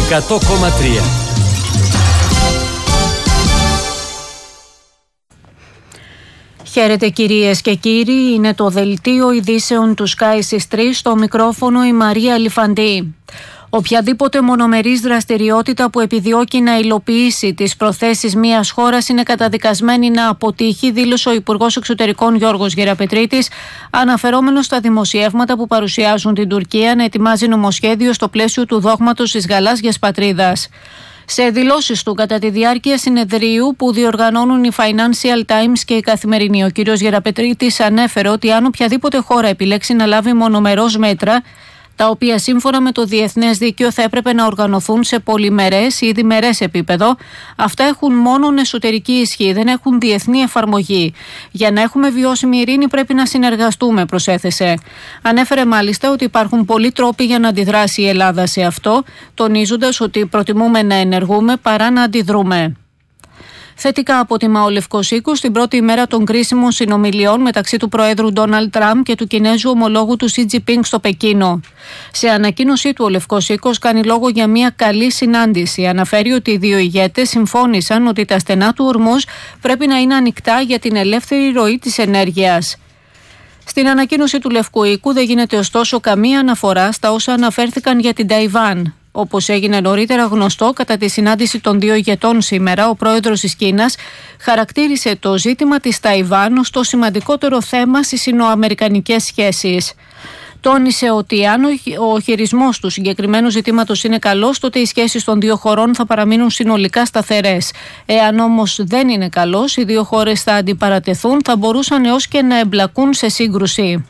100,3. Χαίρετε κυρίες και κύριοι, είναι το δελτίο ειδήσεων του Sky 3, στο μικρόφωνο η Μαρία Λιφαντή. Οποιαδήποτε μονομερής δραστηριότητα που επιδιώκει να υλοποιήσει τις προθέσεις μιας χώρας είναι καταδικασμένη να αποτύχει, δήλωσε ο Υπουργός Εξωτερικών Γιώργος Γεραπετρίτης, αναφερόμενος στα δημοσιεύματα που παρουσιάζουν την Τουρκία να ετοιμάζει νομοσχέδιο στο πλαίσιο του δόγματος της γαλάζιας πατρίδας. Σε δηλώσεις του κατά τη διάρκεια συνεδρίου που διοργανώνουν οι Financial Times και η Καθημερινή, ο κ. Γεραπετρίτης ανέφερε ότι αν οποιαδήποτε χώρα επιλέξει να λάβει μονομερώς μέτρα, τα οποία σύμφωνα με το διεθνές δίκαιο θα έπρεπε να οργανωθούν σε πολυμερές ή διμερές επίπεδο, αυτά έχουν μόνον εσωτερική ισχύ, δεν έχουν διεθνή εφαρμογή. Για να έχουμε βιώσιμη ειρήνη πρέπει να συνεργαστούμε, προσέθεσε. Ανέφερε μάλιστα ότι υπάρχουν πολλοί τρόποι για να αντιδράσει η Ελλάδα σε αυτό, τονίζοντας ότι προτιμούμε να ενεργούμε παρά να αντιδρούμε. Θετικά αποτιμά ο Λευκός Οίκος την πρώτη ημέρα των κρίσιμων συνομιλιών μεταξύ του Προέδρου Ντόναλντ Τραμπ και του Κινέζου ομολόγου του Σι Τζινπίνγκ στο Πεκίνο. Σε ανακοίνωσή του, ο Λευκός Οίκος κάνει λόγο για μια καλή συνάντηση. Αναφέρει ότι οι δύο ηγέτες συμφώνησαν ότι τα στενά του Ορμούζ πρέπει να είναι ανοιχτά για την ελεύθερη ροή της ενέργειας. Στην ανακοίνωση του Λευκού Οίκου δεν γίνεται ωστόσο καμία αναφορά στα όσα αναφέρθηκαν για την Ταϊβάν. Όπως έγινε νωρίτερα γνωστό, κατά τη συνάντηση των δύο ηγετών σήμερα, ο πρόεδρος της Κίνας χαρακτήρισε το ζήτημα της Ταϊβάν ως το σημαντικότερο θέμα στις σινοαμερικανικές σχέσεις. Τόνισε ότι αν ο χειρισμός του συγκεκριμένου ζητήματος είναι καλός, τότε οι σχέσεις των δύο χωρών θα παραμείνουν συνολικά σταθερές. Εάν όμως δεν είναι καλός, οι δύο χώρες θα αντιπαρατεθούν, θα μπορούσαν έως και να εμπλακούν σε σύγκρουση.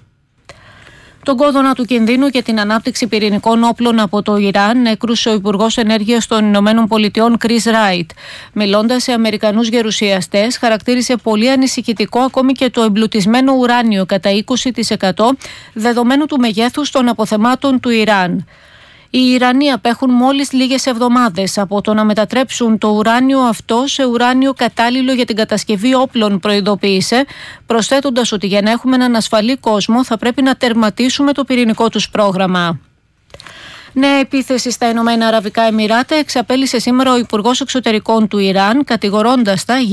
Τον κόδωνα του κινδύνου και την ανάπτυξη πυρηνικών όπλων από το Ιράν έκρουσε ο Υπουργός Ενέργειας των Ηνωμένων Πολιτειών Chris Wright. Μιλώντας σε Αμερικανούς γερουσιαστές, χαρακτήρισε πολύ ανησυχητικό ακόμη και το εμπλουτισμένο ουράνιο κατά 20% δεδομένου του μεγέθους των αποθεμάτων του Ιράν. Οι Ιρανοί απέχουν μόλις λίγες εβδομάδες από το να μετατρέψουν το ουράνιο αυτό σε ουράνιο κατάλληλο για την κατασκευή όπλων, προειδοποίησε, προσθέτοντας ότι για να έχουμε έναν ασφαλή κόσμο θα πρέπει να τερματίσουμε το πυρηνικό τους πρόγραμμα. Νέα επίθεση στα Ηνωμένα Αραβικά Εμιράτα εξαπέλυσε σήμερα ο Υπουργός Εξωτερικών του Ιράν, κατηγορώντας τα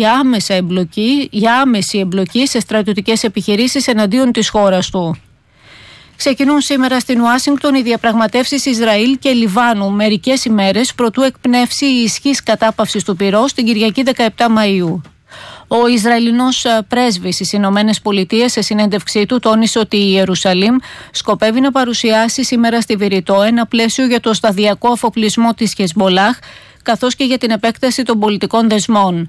για άμεση εμπλοκή σε στρατιωτικές επιχειρήσεις εναντίον της χώρας του. Ξεκινούν σήμερα στην Ουάσιγκτον οι διαπραγματεύσεις Ισραήλ και Λιβάνου, μερικές ημέρες προτού εκπνεύσει η ισχύς κατάπαυσης του πυρός την Κυριακή 17 Μαΐου. Ο Ισραηλινός πρέσβης στις Ηνωμένες Πολιτείες σε συνέντευξή του τόνισε ότι η Ιερουσαλήμ σκοπεύει να παρουσιάσει σήμερα στη Βηρητό ένα πλαίσιο για το σταδιακό αφοπλισμό της Χεσμολάχ, καθώς και για την επέκταση των πολιτικών δεσμών.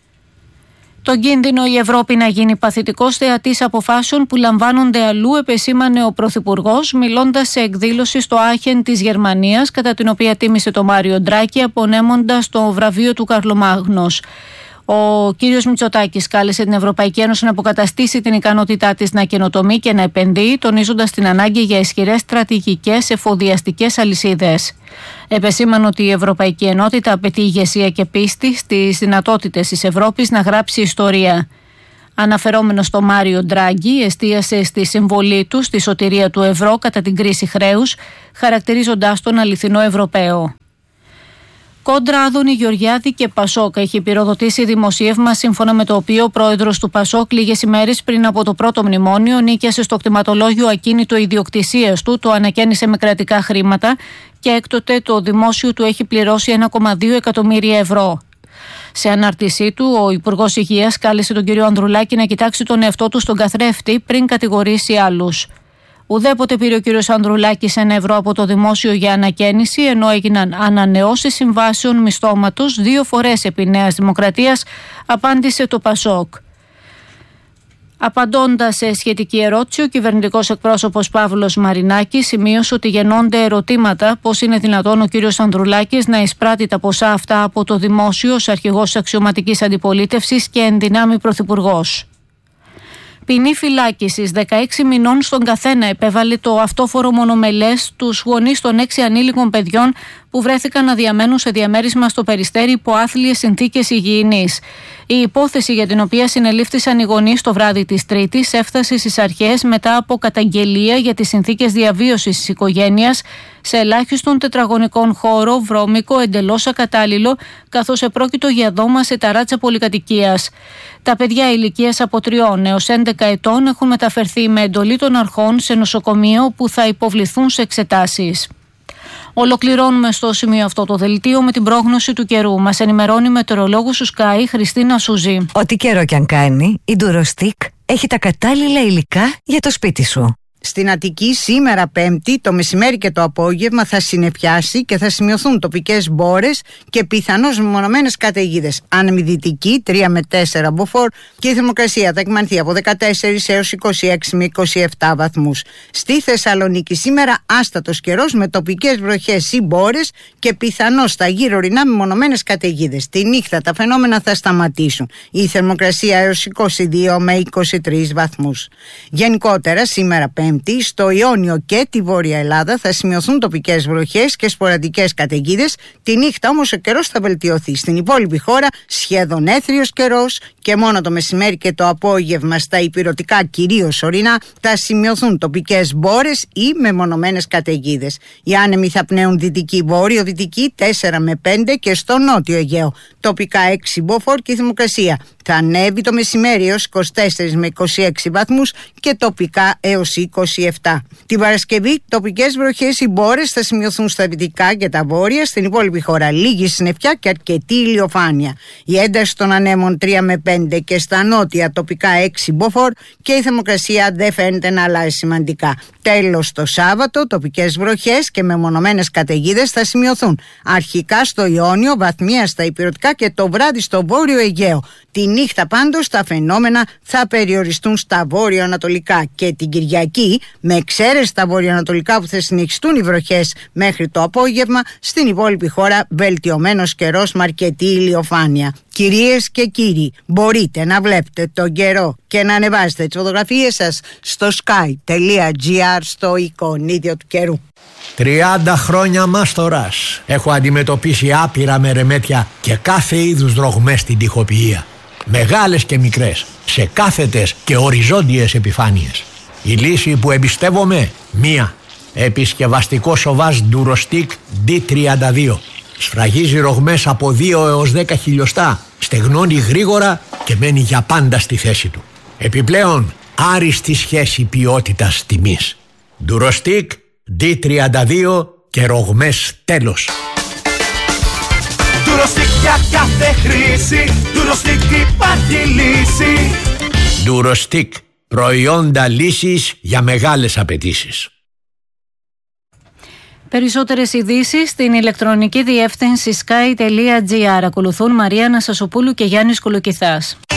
Τον κίνδυνο η Ευρώπη να γίνει παθητικός θεατής αποφάσεων που λαμβάνονται αλλού, επεσήμανε ο Πρωθυπουργός, μιλώντας σε εκδήλωση στο Άχεν της Γερμανίας, κατά την οποία τίμησε το Μάριο Ντράκη, απονέμοντας το βραβείο του Καρλομάγνος. Ο κύριος Μητσοτάκης κάλεσε την Ευρωπαϊκή Ένωση να αποκαταστήσει την ικανότητά της να καινοτομεί και να επενδύει, τονίζοντας την ανάγκη για ισχυρές στρατηγικές εφοδιαστικές αλυσίδες. Επεσήμανε ότι η Ευρωπαϊκή Ενότητα απαιτεί ηγεσία και πίστη στις δυνατότητες της Ευρώπης να γράψει ιστορία. Αναφερόμενος στο Μάριο Ντράγκη, εστίασε στη συμβολή του στη σωτηρία του ευρώ κατά την κρίση χρέους, χαρακτηρίζοντάς τον αληθινό Ευρωπαίο. Κόντρα Άδωνη Γεωργιάδη και Πασόκ έχει πυροδοτήσει δημοσίευμα σύμφωνα με το οποίο ο πρόεδρος του Πασόκ λίγες ημέρες πριν από το πρώτο μνημόνιο νίκιασε στο κτηματολόγιο ακίνητο ιδιοκτησίας του, το ανακαίνισε με κρατικά χρήματα και έκτοτε το δημόσιο του έχει πληρώσει 1,2 εκατομμύρια ευρώ. Σε ανάρτησή του, ο Υπουργός Υγείας κάλεσε τον κύριο Ανδρουλάκη να κοιτάξει τον εαυτό του στον καθρέφτη πριν κατηγορήσει άλλους. Ουδέποτε πήρε ο κύριος Ανδρουλάκης 1 ευρώ από το δημόσιο για ανακαίνιση, ενώ έγιναν ανανεώσεις συμβάσεων μισθώματος 2 φορές επί Νέας Δημοκρατίας, απάντησε το Πασόκ. Απαντώντας σε σχετική ερώτηση, ο κυβερνητικός εκπρόσωπος Παύλος Μαρινάκης σημείωσε ότι γεννώνται ερωτήματα πώς είναι δυνατόν ο κύριος Ανδρουλάκης να εισπράττει τα ποσά αυτά από το δημόσιο ως αρχηγός αξιωματικής αντιπολίτευσης και εν δυνάμει πρωθυπουργός. Ποινή φυλάκισης 16 μηνών στον καθένα επέβαλε το αυτόφορο μονομελές στους γονείς των 6 ανήλικων παιδιών που βρέθηκαν να διαμένουν σε διαμέρισμα στο Περιστέρι υπό άθλιες συνθήκες υγιεινής. Η υπόθεση για την οποία συνελήφθησαν οι γονείς το βράδυ της Τρίτης έφτασε στις αρχές μετά από καταγγελία για τις συνθήκες διαβίωσης της οικογένειας σε ελάχιστον τετραγωνικών χώρο, βρώμικο, εντελώς ακατάλληλο, καθώς επρόκειτο για δώμα σε ταράτσα πολυκατοικίας. Τα παιδιά ηλικίας από 3 έως 11 ετών έχουν μεταφερθεί με εντολή των αρχών σε νοσοκομείο που θα υποβληθούν σε εξετάσεις. Ολοκληρώνουμε στο σημείο αυτό το δελτίο με την πρόγνωση του καιρού. Μας ενημερώνει η μετεωρολόγος του Sky, Χριστίνα Σουζή. Ό,τι καιρό κι αν κάνει, η Durostick έχει τα κατάλληλα υλικά για το σπίτι σου. Στην Αττική σήμερα Πέμπτη το μεσημέρι και το απόγευμα θα συννεφιάσει και θα σημειωθούν τοπικές μπόρες και πιθανώς μεμονωμένες καταιγίδες. Άνεμη δυτική 3 με 4 μποφόρ και η θερμοκρασία θα εκμανθεί από 14 έως 26 με 27 βαθμούς. Στη Θεσσαλονίκη σήμερα άστατος καιρός με τοπικές βροχές ή μπόρες και πιθανώς στα γύρω ορεινά μεμονωμένες καταιγίδες. Τη νύχτα τα φαινόμενα θα σταματήσουν. Η θερμοκρασία έως 22 με 23 βαθμούς. Γενικότερα σήμερα Πέμπτη στο Ιόνιο και τη Βόρεια Ελλάδα θα σημειωθούν τοπικές βροχές και σποραδικές καταιγίδες. Τη νύχτα όμως ο καιρός θα βελτιωθεί. Στην υπόλοιπη χώρα σχεδόν έθριος καιρός και μόνο το μεσημέρι και το απόγευμα στα ηπειρωτικά κυρίως ορεινά θα σημειωθούν τοπικές μπόρες ή μεμονωμένες καταιγίδες. Οι άνεμοι θα πνέουν δυτική βόρειο-δυτική 4 με 5 και στο νότιο Αιγαίο τοπικά 6 μποφόρ και η θερμοκρασία θα ανέβει το μεσημέρι έως 24 με 26 βαθμούς και τοπικά έως 27. Την Παρασκευή τοπικές βροχές ή μπόρες θα σημειωθούν στα δυτικά και τα βόρεια. Στην υπόλοιπη χώρα λίγη συννεφιά και αρκετή ηλιοφάνεια. Η ένταση των ανέμων 3 με 5 και στα νότια τοπικά 6 μποφόρ και η θερμοκρασία δεν φαίνεται να αλλάζει σημαντικά. Τέλος το Σάββατο τοπικές βροχές και μεμονωμένες καταιγίδες θα σημειωθούν. Αρχικά στο Ιόνιο, βαθμία στα ηπειρωτικά και το βράδυ στο βόρειο Αιγαίο. Τη νύχτα πάντως τα φαινόμενα θα περιοριστούν στα βόρειο-ανατολικά και την Κυριακή, με εξαίρεση τα βορειοανατολικά που θα συνεχιστούν οι βροχές μέχρι το απόγευμα, στην υπόλοιπη χώρα βελτιωμένος καιρός με αρκετή ηλιοφάνεια. Κυρίες και κύριοι, μπορείτε να βλέπετε τον καιρό και να ανεβάσετε τις φωτογραφίες σας στο sky.gr στο εικονίδιο του καιρού. 30 χρόνια μάστορας. Έχω αντιμετωπίσει άπειρα μερεμέτια και κάθε είδους ρογμές στην τοιχοποιία. Μεγάλες και μικρές, σε κάθετες και οριζόντιες επιφάνειες. Η λύση που εμπιστεύομαι, μία. Επισκευαστικό σοβάζ Durostick D32. Σφραγίζει ρογμές από 2 έως 10 χιλιοστά, στεγνώνει γρήγορα και μένει για πάντα στη θέση του. Επιπλέον, άριστη σχέση ποιότητας τιμής. Durostick D32 και ρογμές τέλος. Durostick για κάθε χρήση, Durostick υπάρχει λύση. Durostick, προϊόντα λύσης για μεγάλες απαιτήσεις. Περισσότερες ειδήσεις στην ηλεκτρονική διεύθυνση sky.gr. Ακολουθούν Μαρία Αναστασοπούλου και Γιάννης Κολοκυθάς.